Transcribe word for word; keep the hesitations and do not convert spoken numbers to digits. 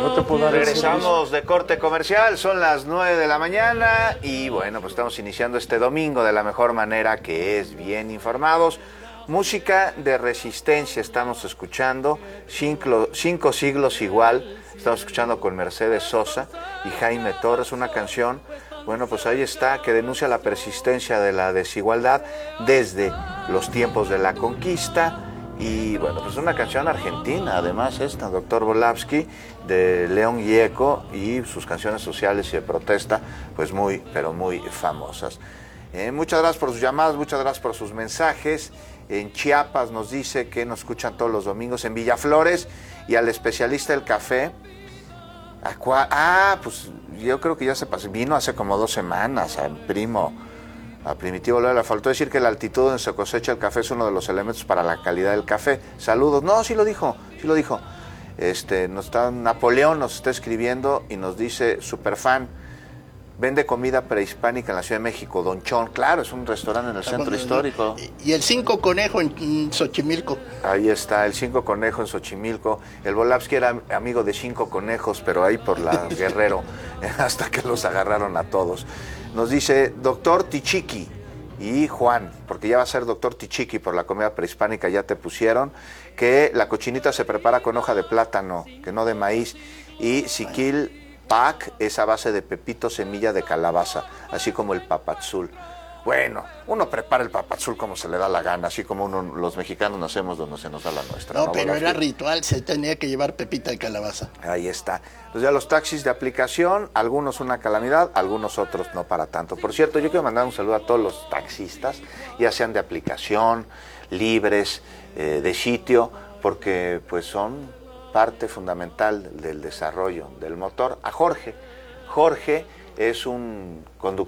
no te puedo dar el servicio. Regresamos de corte comercial, son las nueve de la mañana y bueno, pues estamos iniciando este domingo de la mejor manera, que es bien informados. Música de resistencia estamos escuchando, cinco, cinco siglos igual, estamos escuchando con Mercedes Sosa y Jaime Torres, una canción, bueno, pues ahí está, que denuncia la persistencia de la desigualdad desde los tiempos de la conquista. Y bueno, pues una canción argentina, además esta, Doctor Volavsky, de León Gieco, y sus canciones sociales y de protesta, pues muy, pero muy famosas. Eh, muchas gracias por sus llamadas, muchas gracias por sus mensajes. En Chiapas nos dice que nos escuchan todos los domingos, en Villaflores, y al especialista del café. Ah, pues yo creo que ya se pasó, vino hace como dos semanas, al primo, a Primitivo Loyola. Le faltó decir que la altitud donde se cosecha el café es uno de los elementos para la calidad del café. Saludos. No, sí lo dijo, sí lo dijo. Este, nos está, Napoleón nos está escribiendo y nos dice, superfan, vende comida prehispánica en la Ciudad de México, Don Chon. Claro, es un restaurante en el centro histórico. Y el Cinco Conejo en Xochimilco. Ahí está, el Cinco Conejo en Xochimilco. El Volavsky era amigo de Cinco Conejos, pero ahí por la Guerrero, hasta que los agarraron a todos. Nos dice, doctor Tichiqui y Juan, porque ya va a ser doctor Tichiqui por la comida prehispánica, ya te pusieron, que la cochinita se prepara con hoja de plátano, que no de maíz, y siquil pac es a base de pepito, semilla de calabaza, así como el papadzul. Bueno, uno prepara el papadzul como se le da la gana, así como uno, los mexicanos nacemos donde se nos da la nuestra. No, ¿no? Pero era ritual, se tenía que llevar pepita de calabaza. Ahí está. Entonces ya los taxis de aplicación, algunos una calamidad, algunos otros no para tanto. Por cierto, yo quiero mandar un saludo a todos los taxistas, ya sean de aplicación, libres, eh, de sitio, porque pues son parte fundamental del desarrollo del motor. A Jorge, Jorge es un conductor